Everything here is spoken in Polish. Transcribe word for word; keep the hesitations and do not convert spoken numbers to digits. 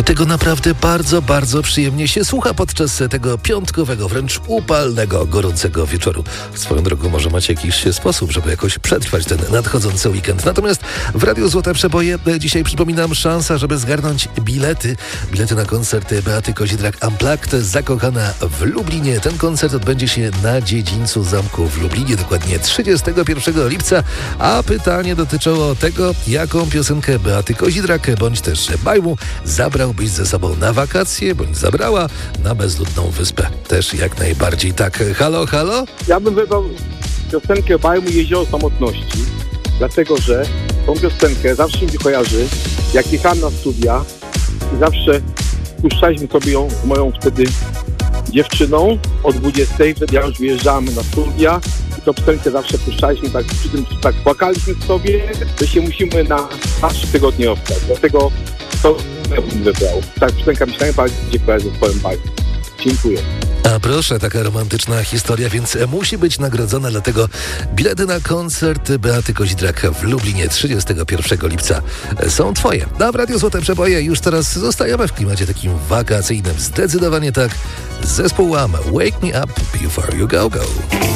Tego naprawdę bardzo, bardzo przyjemnie się słucha podczas tego piątkowego, wręcz upalnego, gorącego wieczoru. Swoją drogą może macie jakiś sposób, żeby jakoś przetrwać ten nadchodzący weekend. Natomiast w Radiu Złote Przeboje dzisiaj, przypominam, szansa, żeby zgarnąć bilety. Bilety na koncert Beaty Kozidrak Unplugged, Zakochana w Lublinie. Ten koncert odbędzie się na dziedzińcu zamku w Lublinie, dokładnie trzydziestego pierwszego lipca. A pytanie dotyczyło tego, jaką piosenkę Beaty Kozidrak bądź też Bajmu zabrałbyś ze sobą na wakacje, bądź zabrała na bezludną wyspę. Też jak najbardziej tak. Halo, halo? Ja bym wybrał piosenkę Bajmu Jezioro Samotności, dlatego że tą piosenkę zawsze mi się kojarzy, jak jechałem na studia i zawsze puszczaliśmy sobie ją z moją wtedy dziewczyną o dwudziestej, wtedy ja już wyjeżdżałem na studia i tą piosenkę zawsze puszczaliśmy, tak przy tym tak płakaliśmy sobie, że się musimy na trzy tygodnie ostać. Dlatego to ja bym wybrał. Tak, piosenka mi się najbardziej kojarzy z twoim Bajmem. Dziękuję. A proszę, taka romantyczna historia, więc musi być nagrodzona, dlatego bilety na koncert Beaty Kozidrak w Lublinie trzydziestego pierwszego lipca są twoje. A w Radiu Złote Przeboje już teraz zostajemy w klimacie takim wakacyjnym. Zdecydowanie tak. Zespół Wham! Wake Me Up Before You Go Go.